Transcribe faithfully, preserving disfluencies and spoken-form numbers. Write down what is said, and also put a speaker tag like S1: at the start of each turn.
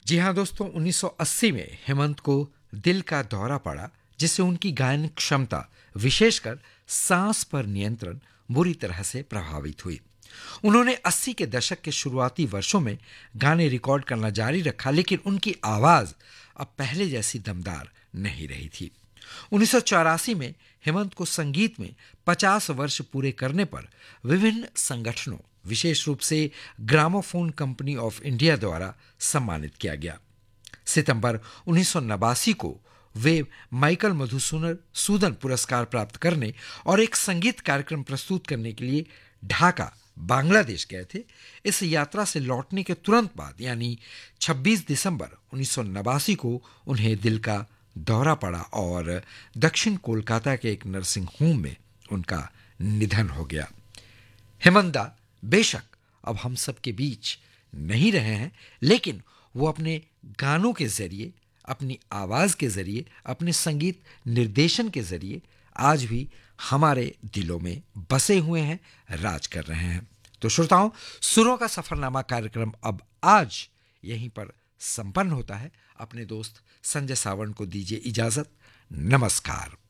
S1: जी हाँ दोस्तों, उन्नीस सौ अस्सी में हेमंत को दिल का दौरा पड़ा, जिससे उनकी गायन क्षमता, विशेषकर सांस पर नियंत्रण, बुरी तरह से प्रभावित हुई। उन्होंने अस्सी के दशक के शुरुआती वर्षों में गाने रिकॉर्ड करना जारी रखा, लेकिन उनकी आवाज अब पहले जैसी दमदार नहीं रही थी। उन्नीस सौ चौरासी में हेमंत को संगीत में पचास वर्ष पूरे करने पर विभिन्न संगठनों, विशेष रूप से ग्रामोफोन कंपनी ऑफ इंडिया द्वारा सम्मानित किया गया। सितंबर उन्नीस सौ नवासी को वे माइकल मधुसूदन सूदन पुरस्कार प्राप्त करने और एक संगीत कार्यक्रम प्रस्तुत करने के लिए ढाका, बांग्लादेश गए थे। इस यात्रा से लौटने के तुरंत बाद यानी छब्बीस दिसंबर उन्नीस सौ नवासी को उन्हें दिल का दौरा पड़ा और दक्षिण कोलकाता के एक नर्सिंग होम में उनका निधन हो गया। हेमंत बेशक अब हम सबके बीच नहीं रहे हैं, लेकिन वो अपने गानों के जरिए, अपनी आवाज के जरिए, अपने संगीत निर्देशन के जरिए आज भी हमारे दिलों में बसे हुए हैं, राज कर रहे हैं। तो श्रोताओं, सुरों का सफरनामा कार्यक्रम अब आज यहीं पर संपन्न होता है। अपने दोस्त संजय सावंत को दीजिए इजाजत। नमस्कार।